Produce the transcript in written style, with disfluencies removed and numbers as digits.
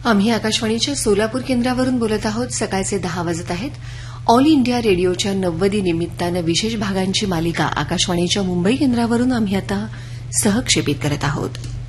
आम्ही आकाशवाणीच्या सोलापूर केंद्रावरून बोलत आहोत. सकाळचे 10 वाजत आहेत. ऑल इंडिया रेडिओच्या 90 निमित्तानं विशेष भागांची मालिका आकाशवाणीच्या मुंबई केंद्रावरून आम्ही आता सहक्षेपित करत आहोत.